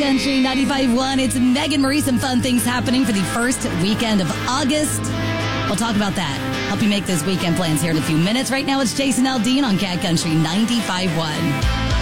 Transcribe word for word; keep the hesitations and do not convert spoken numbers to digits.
Country ninety-five point one. It's Megan Marie. Some fun things happening for the first weekend of August. We'll talk about that. Help you make those weekend plans here in a few minutes. Right now, it's Jason Aldean on Cat Country ninety-five point one.